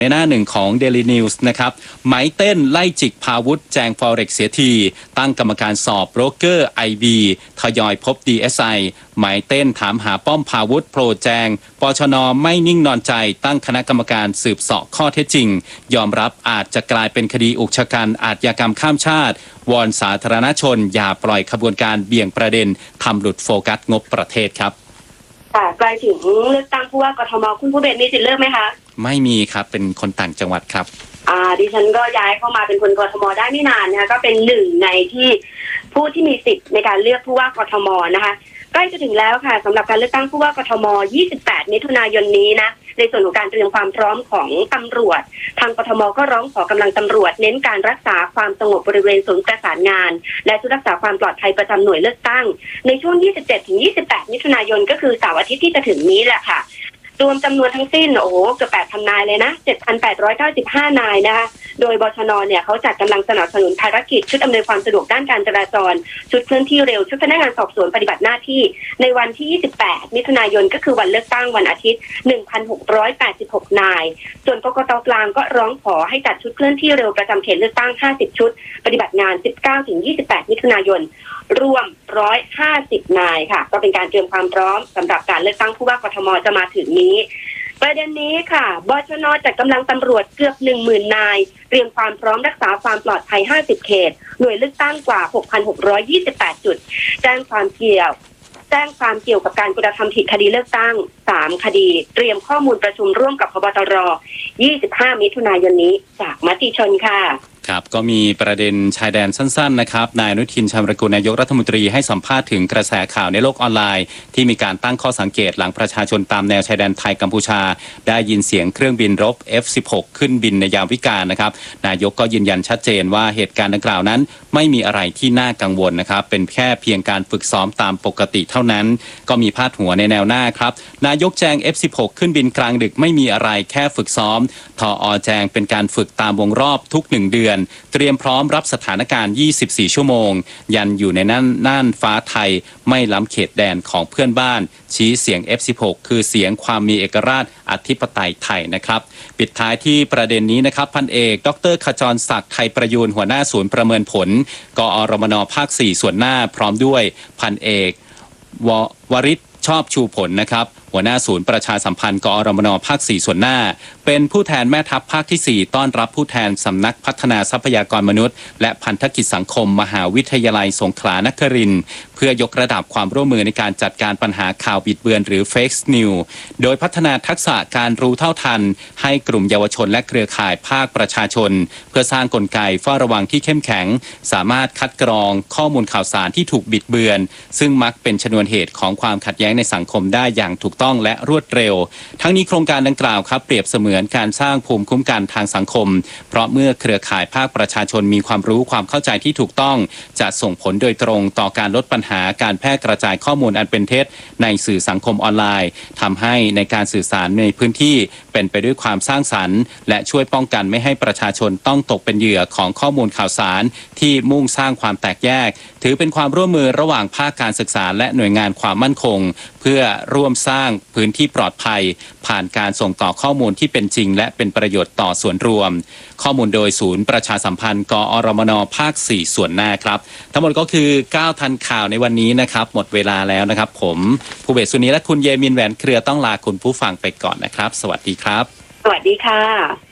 ในหน้าหนึ่งของ Daily News นะครับไหมเต้นไล่จิกพาวุธแจง Forex เสียทีตั้งกรรมการสอบโบรกเกอร์ IB ทยอยพบ DSI ไหมเต้นถามหาป้อมพาวุธโปรแจงปชน.ไม่นิ่งนอนใจตั้งคณะกรรมการสืบเสาะข้อเท็จจริงยอมรับอาจจะกลายเป็นคดีอุกชะกันอาชญากรรมข้ามชาติวอนสาธารณชนอย่าปล่อยขบวนการเบี่ยงประเด็นทำหลุดโฟกัสงบประเทศครับค่ะใกล้ถึงเลือกตั้งผู้ว่ากทมคุณผู้เบนมีสิทธิ์เลือกไหมคะไม่มีครับเป็นคนต่างจังหวัดครับดิฉันก็ย้ายเข้ามาเป็นคนกทมได้ไม่นานนะคะก็เป็นหนึ่งในที่ผู้ที่มีสิทธิ์ในการเลือกผู้ว่ากทมนะคะใกล้จะถึงแล้วค่ะสำหรับการเลือกตั้งผู้ว่ากทม28มิถุนายนนี้นะในส่วนของการเตรียมความพร้อมของตำรวจทางกทมก็ร้องขอกำลังตำรวจเน้นการรักษาความสงบบริเวณศูนย์ประสานงานและชุดรักษาความปลอดภัยประจำหน่วยเลือกตั้งในช่วง27-28มิถุนายนก็คือเสาร์อาทิตย์ที่จะถึงนี้แหละค่ะรวมจำนวนทั้งสิ้นเกือบ 8,000 นายเลยนะ 7,895 นายนะคะโดยบชน.เนี่ยเขาจัดกำลังสนับสนุนภารกิจชุดอำนวยความสะดวกด้านการจราจรชุดเคลื่อนที่เร็วชุดพนักงานสอบสวนปฏิบัติหน้าที่ในวันที่28มิถุนายนก็คือวันเลือกตั้งวันอาทิตย์ 1,686 นายส่วนกกต.กลางก็ร้องขอให้จัดชุดเคลื่อนที่เร็วประจำเขตเลือกตั้ง50ชุดปฏิบัติงาน 19-28 มิถุนายนรวม150นายค่ะก็เป็นการเตรียมความพร้อมสำหรับการเลือกตั้งผู้ว่ากทมจะมาถึงนี้ประเด็นนี้ค่ะบชน.จัดกำลังตำรวจเกือบ 10,000 นายเตรียมความพร้อมรักษาความปลอดภัย50เขตหน่วยเลือกตั้งกว่า 6,628 จุดแจ้งความเกี่ยวกับการกระทำผิดคดีเลือกตั้ง3คดีเตรียมข้อมูลประชุมร่วมกับพบตร25มิถุนายนนี้จากมติชนค่ะครับก็มีประเด็นชายแดนสั้นๆนะครับนายอนุทินชาญวิรากูลนายกรัฐมนตรีให้สัมภาษณ์ถึงกระแสข่าวในโลกออนไลน์ที่มีการตั้งข้อสังเกตหลังประชาชนตามแนวชายแดนไทยกัมพูชาได้ยินเสียงเครื่องบินรบ F-16 ขึ้นบินในยามวิกาลนะครับนายกก็ยืนยันชัดเจนว่าเหตุการณ์ดังกล่าวนั้นไม่มีอะไรที่น่ากังวลนะครับเป็นแค่เพียงการฝึกซ้อมตามปกติเท่านั้นก็มีพาดหัวในแนวหน้าครับนายกแจง F-16 ขึ้นบินกลางดึกไม่มีอะไรแค่ฝึกซ้อมทอ.แจงเป็นการฝึกตามวงรอบทุก1เดือนเตรียมพร้อมรับสถานการณ์24ชั่วโมงยันอยู่ในน่านฟ้าไทยไม่ล้ำเขตแดนของเพื่อนบ้านชี้เสียง F-16 คือเสียงความมีเอกราชอธิปไตยไทยนะครับปิดท้ายที่ประเด็นนี้นะครับพันเอกดร.ขจรศักดิ์ไทยประยูรหัวหน้าศูนย์ประเมินผลกอรมน.ภาค 4ส่วนหน้าพร้อมด้วยพันเอกวริศชอบชูผลนะครับหัวหน้าศูนย์ประชาสัมพันธ์กอรมน.ภาค 4ส่วนหน้าเป็นผู้แทนแม่ทัพภาคที่ 4ต้อนรับผู้แทนสำนักพัฒนาทรัพยากรมนุษย์และพันธกิจสังคมมหาวิทยาลัยสงขลานครินทร์เพื่อยกระดับความร่วมมือในการจัดการปัญหาข่าวบิดเบือนหรือ Fake News โดยพัฒนาทักษะการรู้เท่าทันให้กลุ่มเยาวชนและเครือข่ายภาคประชาชนเพื่อสร้างกลไกเฝ้าระวังที่เข้มแข็งสามารถคัดกรองข้อมูลข่าวสารที่ถูกบิดเบือนซึ่งมักเป็นชนวนเหตุของความขัดแย้งในสังคมได้อย่างถูกต้องและรวดเร็วทั้งนี้โครงการดังกล่าวครับเปรียบเสมือนการสร้างภูมิคุ้มกันทางสังคมเพราะเมื่อเครือข่ายภาคประชาชนมีความรู้ความเข้าใจที่ถูกต้องจะส่งผลโดยตรงต่อการลดปัญหาการแพร่กระจายข้อมูลอันเป็นเท็จในสื่อสังคมออนไลน์ทำให้ในการสื่อสารในพื้นที่เป็นไปด้วยความสร้างสรรค์และช่วยป้องกันไม่ให้ประชาชนต้องตกเป็นเหยื่อของข้อมูลข่าวสารที่มุ่งสร้างความแตกแยกถือเป็นความร่วมมือระหว่างภาคการศึกษาและหน่วยงานความมั่นคงเพื่อร่วมสร้างพื้นที่ปลอดภัยผ่านการส่งต่อข้อมูลที่เป็นจริงและเป็นประโยชน์ต่อส่วนรวมข้อมูลโดยศูนย์ประชาสัมพันธ์กอรมน.ภาค 4ส่วนหน้าครับทั้งหมดก็คือ9ทันข่าวในวันนี้นะครับหมดเวลาแล้วนะครับผมภูเบศสุนีและคุณเยมินแหวนเครือต้องลาคุณผู้ฟังไปก่อนนะครับสวัสดีครับสวัสดีค่ะ